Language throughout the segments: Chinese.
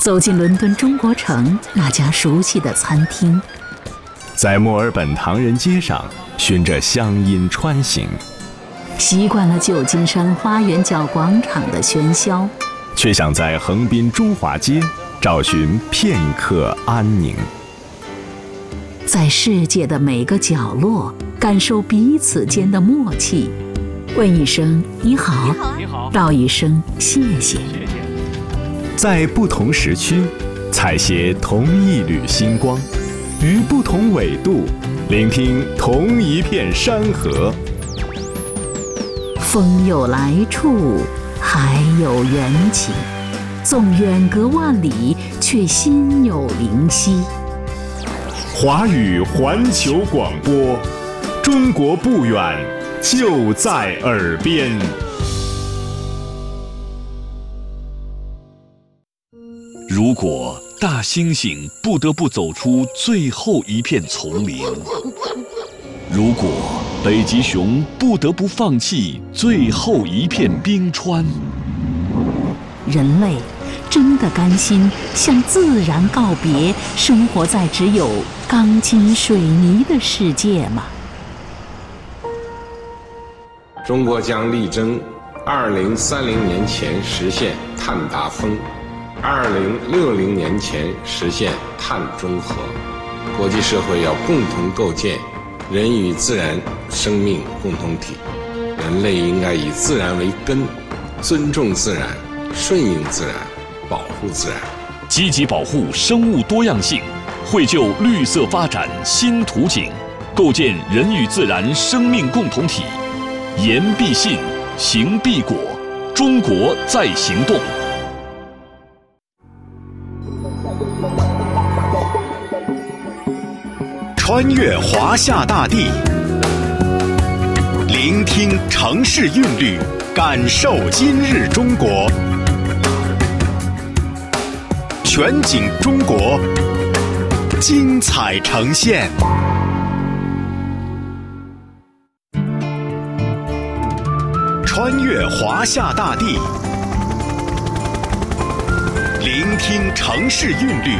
走进伦敦中国城那家熟悉的餐厅， 在墨尔本唐人街上循着乡音穿行， 习惯了旧金山花园角广场的喧嚣， 却想在横滨中华街找寻片刻安宁。 在世界的每个角落感受彼此间的默契，问一声你好，道一声谢谢。 在不同时区采撷同一缕星光，于不同纬度聆听同一片山河。 风有来处，海有缘起，纵远隔万里，却心有灵犀。 华语环球广播，中国不远，就在耳边。 如果大猩猩不得不走出最后一片丛林，如果北极熊不得不放弃最后一片冰川， 人类真的甘心向自然告别，生活在只有钢筋水泥的世界吗？ 中国将力争2030年前实现碳达峰，2060年前实现碳中和。国际社会要共同构建人与自然生命共同体，人类应该以自然为根，尊重自然，顺应自然，保护自然， 积极保护生物多样性，绘就绿色发展新图景，构建人与自然生命共同体。言必信，行必果，中国在行动。 穿越华夏大地，聆听城市韵律，感受今日中国。全景中国，精彩呈现。穿越华夏大地，聆听城市韵律，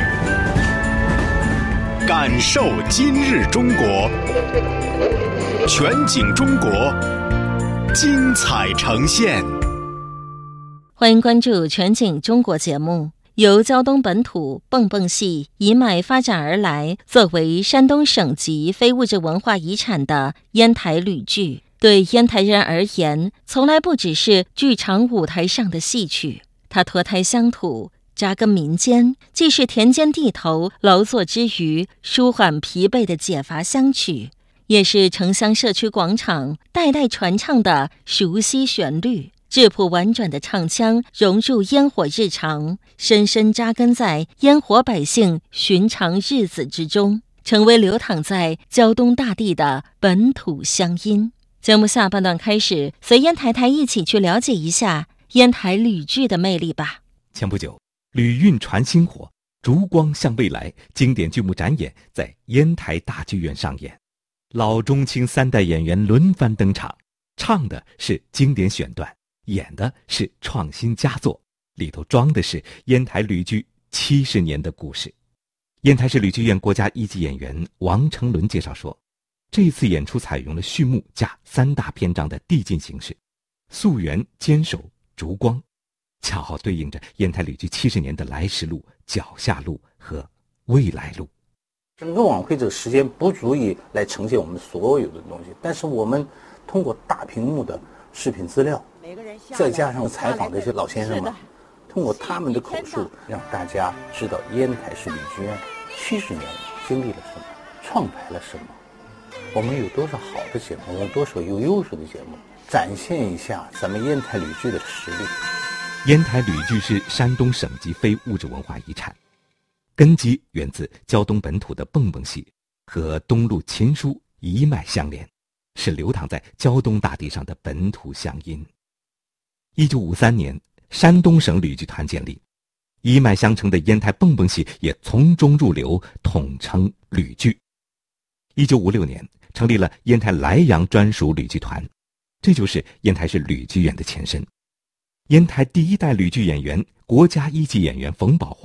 感受今日中国。全景中国，精彩呈现。 欢迎关注全景中国节目。由胶东本土蹦蹦戏一脉发展而来，作为山东省级非物质文化遗产的烟台吕剧，对烟台人而言，从来不只是剧场舞台上的戏曲，它脱胎乡土，扎根民间，既是田间地头劳作之余舒缓疲惫的解乏乡曲，也是城乡社区广场代代传唱的熟悉旋律。质朴婉转的唱腔融入烟火日常，深深扎根在烟火百姓寻常日子之中，成为流淌在胶东大地的本土乡音。节目下半段开始，随烟台台一起去了解一下烟台吕剧的魅力吧。 前不久，吕韵传星火，烛光向未来经典剧目展演在烟台大剧院上演，老中青三代演员轮番登场，唱的是经典选段，演的是创新佳作，里头装的是烟台吕剧70年的故事。烟台市吕剧院国家一级演员王成伦介绍说，这次演出采用了序幕加3大篇章的递进形式，溯源、坚守、烛光，恰好对应着烟台吕剧70年的来时路、脚下路和未来路。 整个晚会这个时间不足以来呈现我们所有的东西，但是我们通过大屏幕的视频资料，再加上采访这些老先生们，通过他们的口述，让大家知道烟台市吕剧院70年经历了什么，创排了什么，我们有多少好的节目，我们有多少有优秀的节目，展现一下咱们烟台吕剧的实力。 烟台吕剧是山东省级非物质文化遗产，根基源自胶东本土的蹦蹦戏，和东路琴书一脉相连，是流淌在胶东大地上的本土乡音。1953年，山东省吕剧团建立，一脉相承的烟台蹦蹦戏也从中入流，统称吕剧。1956年，成立了烟台莱阳专属吕剧团，这就是烟台市吕剧院的前身。烟台第一代吕剧演员、国家一级演员冯宝华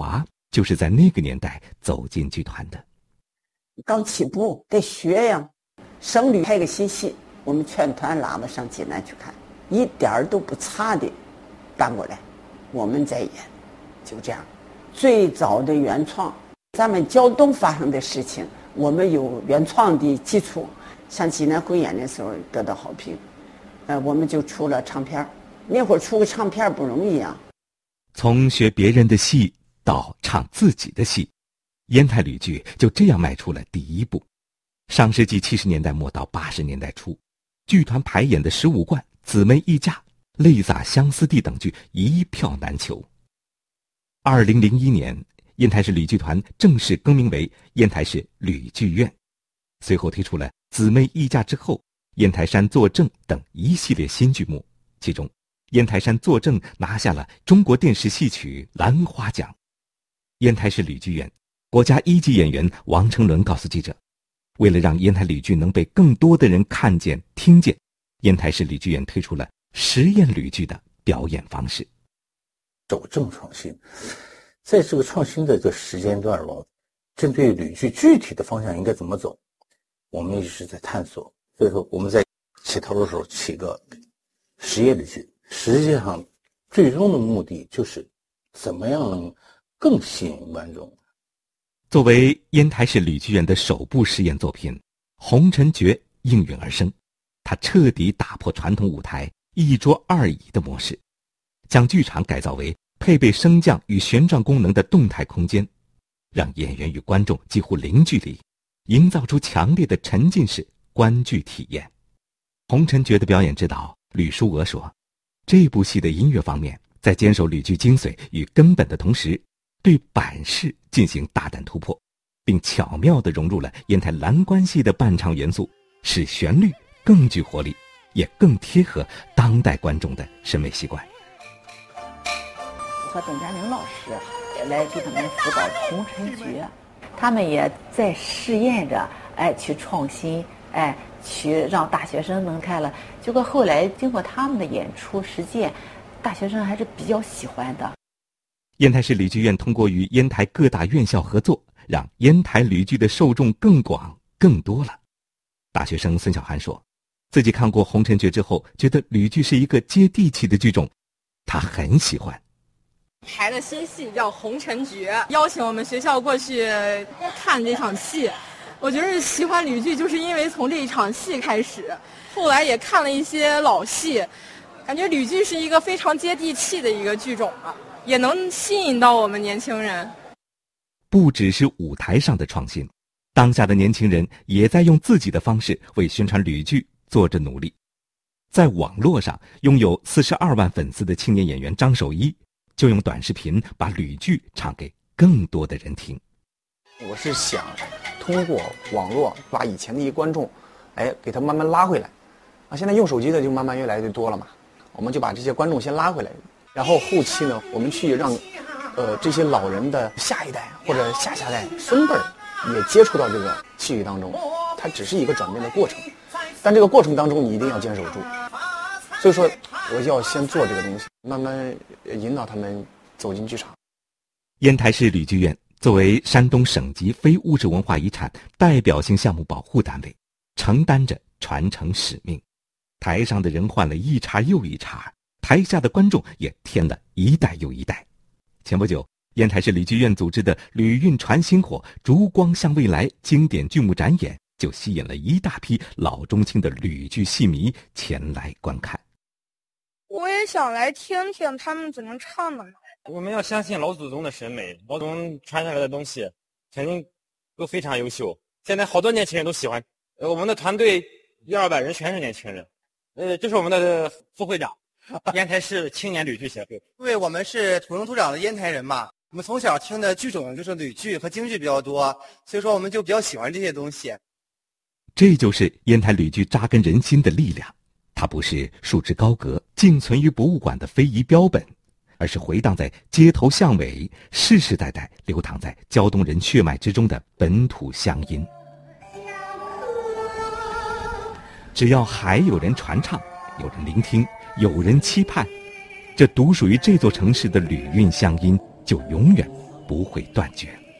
就是在那个年代走进剧团的。 刚起步得学呀，省旅拍个新戏，我们全团拉着上济南去看，一点都不差的搬过来，我们再演，就这样。最早的原创，咱们胶东发生的事情，我们有原创的基础，像济南汇演的时候得到好评，我们就出了唱片。那会儿出个唱片不容易啊。 从学别人的戏到唱自己的戏，烟台吕剧就这样迈出了第一步。上世纪70年代末到80年代初，剧团排演的15贯、姊妹一家、泪洒相思地等剧一票难求。2001年，烟台市吕剧团正式更名为烟台市吕剧院，随后推出了姊妹一家之后、烟台山作证等一系列新剧目，其中烟台山作证拿下了中国电视戏曲兰花奖。烟台市吕剧院国家1级演员王成伦告诉记者，为了让烟台吕剧能被更多的人看见听见，烟台市吕剧院推出了实验吕剧的表演方式。 走正创新，在这个创新的这个时间段中，针对吕剧具体的方向应该怎么走，我们一直在探索。所以说我们在起头的时候起个实验吕剧，实际上最终的目的就是怎么样能更吸引观众。 作为烟台市吕剧院的首部实验作品，《红尘诀》应运而生，它彻底打破传统舞台一桌二椅的模式，将剧场改造为配备升降与旋转功能的动态空间，让演员与观众几乎零距离，营造出强烈的沉浸式观剧体验。红尘诀的表演指导吕淑娥说，这部戏的音乐方面在坚守吕剧精髓与根本的同时，对板式进行大胆突破，并巧妙地融入了烟台蓝关系的伴唱元素，使旋律更具活力，也更贴合当代观众的审美习惯。 和邓家明老师来给他们辅导红尘诀，他们也在试验着去创新，去让大学生能看了。结果后来经过他们的演出实践，大学生还是比较喜欢的。 烟台市吕剧院通过与烟台各大院校合作，让烟台吕剧的受众更广更多了。大学生孙小涵说，自己看过《红尘诀》之后，觉得吕剧是一个接地气的剧种，他很喜欢。 排的新戏叫《红尘诀》，邀请我们学校过去看这场戏。我觉得喜欢吕剧就是因为从这一场戏开始，后来也看了一些老戏，感觉吕剧是一个非常接地气的一个剧种啊，也能吸引到我们年轻人。 不只是舞台上的创新，当下的年轻人也在用自己的方式为宣传吕剧做着努力。在网络上拥有42万粉丝的青年演员张守一，就用短视频把吕剧唱给更多的人听。 我是想通过网络把以前的一些观众，给他慢慢拉回来。现在用手机的就慢慢越来越多了嘛，我们就把这些观众先拉回来，然后后期呢，我们去让这些老人的下一代或者下下代孙辈也接触到这个戏剧当中，它只是一个转变的过程，但这个过程当中你一定要坚守住。所以说我就要先做这个东西，慢慢引导他们走进剧场。 烟台市吕剧院作为山东省级非物质文化遗产代表性项目保护单位，承担着传承使命。台上的人换了一茬又一茬，台下的观众也添了一代又一代。前不久，烟台市吕剧院组织的吕韵传薪火烛光向未来经典剧目展演，就吸引了一大批老中青的吕剧戏迷前来观看。 我也想来听听他们怎么唱的。 我们要相信老祖宗的审美，老祖宗传下来的东西肯定都非常优秀。现在好多年轻人都喜欢，我们的团队100-200人全是年轻人。这是我们的副会长，烟台市青年吕剧协会。 因为我们是土生土长的烟台人嘛，我们从小听的剧种就是吕剧和京剧比较多，所以说我们就比较喜欢这些东西。 这就是烟台吕剧扎根人心的力量。它不是束之高阁、静存于博物馆的非遗标本，而是回荡在街头巷尾、世世代代流淌在胶东人血脉之中的本土乡音。只要还有人传唱，有人聆听，有人期盼，这独属于这座城市的吕韵乡音就永远不会断绝。